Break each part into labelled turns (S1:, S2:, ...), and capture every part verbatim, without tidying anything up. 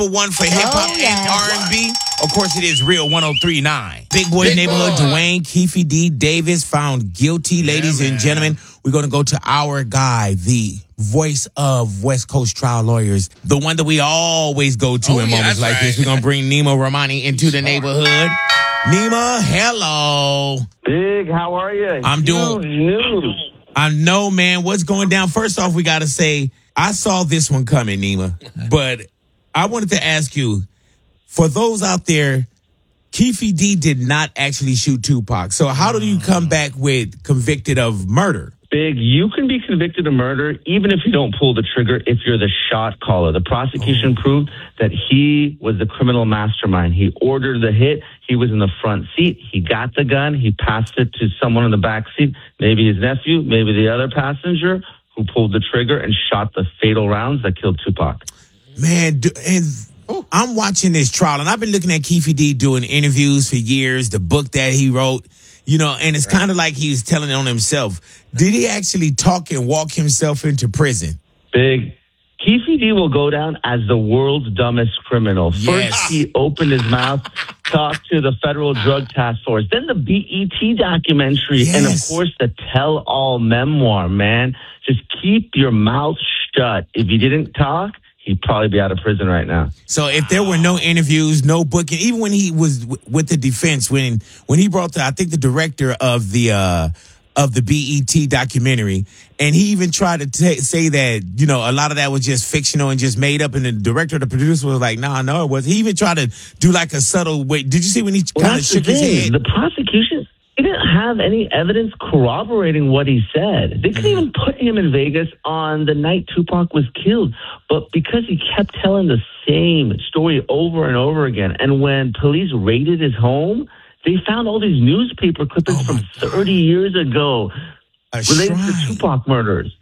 S1: one for hip hop
S2: Oh, yeah.
S1: and R and B. Of course, it is Real one oh three point nine. Big Boy
S3: Big
S1: Neighborhood,
S3: Boy.
S1: Dwayne Keefe D. Davis found guilty.
S3: Yeah,
S1: Ladies and
S3: man.
S1: gentlemen, we're going to go to our guy, the voice of West Coast trial lawyers, the one that we always go to
S3: Oh,
S1: in
S3: yeah,
S1: moments
S3: that's
S1: like
S3: right.
S1: this. We're going to bring Nima Romani into the neighborhood. Nima, hello.
S4: Big, how are you?
S1: I'm doing-
S4: Huge news.
S1: I know, man. What's going down? First off, we got to say, I saw this one coming, Nima, but I wanted to ask you, for those out there, Keefe D did not actually shoot Tupac. So how do you come back with convicted of murder?
S4: Big, you can be convicted of murder even if you don't pull the trigger if you're the shot caller. The prosecution
S1: Oh.
S4: proved that he was the criminal mastermind. He ordered the hit. He was in the front seat. He got the gun. He passed it to someone in the back seat, maybe his nephew, maybe the other passenger, who pulled the trigger and shot the fatal rounds that killed Tupac.
S1: Man, do, and I'm watching this trial, and I've been looking at Keefe D doing interviews for years, the book that he wrote, you know, and it's kind of like he's telling it on himself. Did he actually talk and walk himself into prison?
S4: Big. Keefe D will go down as the world's dumbest criminal. First,
S1: Yes.
S4: he opened his mouth, talked to the Federal Drug Task Force, then the B E T documentary, and of
S1: Yes.
S4: course the tell-all memoir, man. Just keep your mouth shut. If you didn't talk, he'd probably be out of prison right now.
S1: So if there were no interviews, no booking, even when he was w- with the defense, when when he brought the, I think the director of the uh, of the B E T documentary, and he even tried to t- say that, you know, a lot of that was just fictional and just made up, and the director, the producer was like, nah, no, it was. He even tried to do like a subtle way. Did you see when he
S4: Well,
S1: kind of
S4: that's the
S1: shook his
S4: thing.
S1: head?
S4: The prosecution, they didn't have any evidence corroborating what he said. They couldn't even put him in Vegas on the night Tupac was killed. But because he kept telling the same story over and over again, and when police raided his home, they found all these newspaper clippings
S1: Oh,
S4: from
S1: my God.
S4: thirty years ago
S1: A
S4: related to
S1: shrine.
S4: Tupac murders.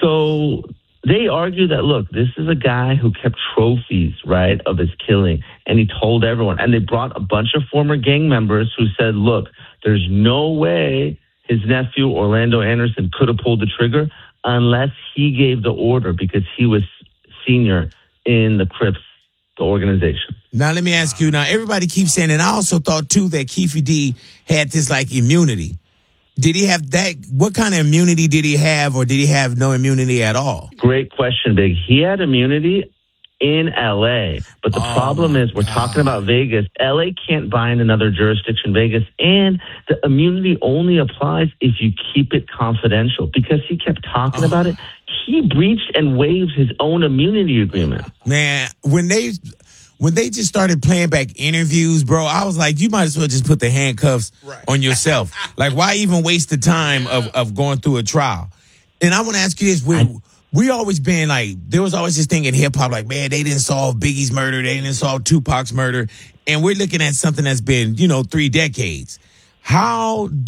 S4: So they argue that, look, this is a guy who kept trophies, right, of his killing, and he told everyone. And they brought a bunch of former gang members who said, look, there's no way his nephew, Orlando Anderson, could have pulled the trigger unless he gave the order because he was senior in the Crips, the organization.
S1: Now, let me ask you. Now, everybody keeps saying, and I also thought, too, that Keefe D had this, like, immunity. Did he have that? What kind of immunity did he have, or did he have no immunity at all?
S4: Great question, Big. He had immunity in L A, but the
S1: Oh,
S4: problem
S1: my
S4: is we're
S1: God.
S4: talking about Vegas. L A can't bind another jurisdiction, Vegas, and the immunity only applies if you keep it confidential. Because he kept talking
S1: Oh.
S4: about it, he breached and waived his own immunity agreement.
S1: Man, when they when they just started playing back interviews, bro, I was like, you might as well just put the handcuffs
S3: Right.
S1: on yourself. Like, why even waste the time of, of going through a trial? And I want to ask you this. We, we always been like, there was always this thing in hip hop, like, man, they didn't solve Biggie's murder. They didn't solve Tupac's murder. And we're looking at something that's been, you know, three decades. How